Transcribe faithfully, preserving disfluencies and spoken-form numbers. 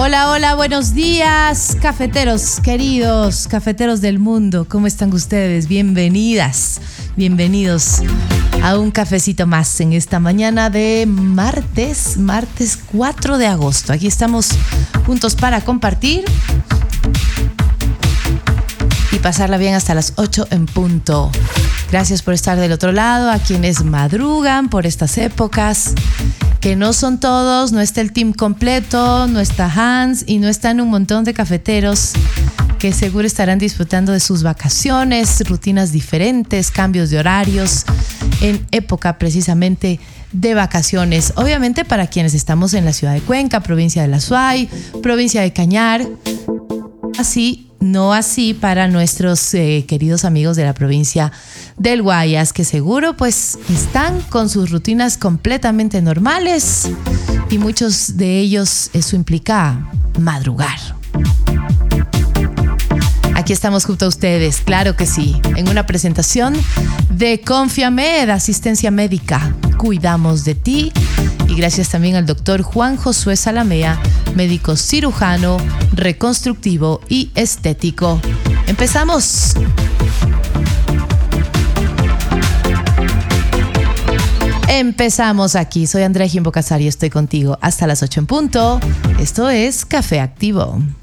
Hola, hola, buenos días, cafeteros queridos, cafeteros del mundo. ¿Cómo están ustedes? Bienvenidas, bienvenidos a un cafecito más en esta mañana de martes, martes cuatro de agosto. Aquí estamos juntos para compartir y pasarla bien hasta las ocho en punto. Gracias por estar del otro lado, a quienes madrugan por estas épocas, que no son todos, no está el team completo, no está Hans y no están un montón de cafeteros que seguro estarán disfrutando de sus vacaciones, rutinas diferentes, cambios de horarios, en época precisamente de vacaciones. Obviamente para quienes estamos en la ciudad de Cuenca, provincia de La Suay, provincia de Cañar, así no así para nuestros eh, queridos amigos de la provincia del Guayas, que seguro pues están con sus rutinas completamente normales y muchos de ellos eso implica madrugar. Aquí estamos junto a ustedes, claro que sí, en una presentación de Confiamed, asistencia médica. Cuidamos de ti. Y gracias también al doctor Juan Josué Salamea, médico cirujano, reconstructivo y estético. ¡Empezamos! Empezamos aquí. Soy Andrea Jimbo Casari y estoy contigo hasta las ocho en punto. Esto es Café Activo.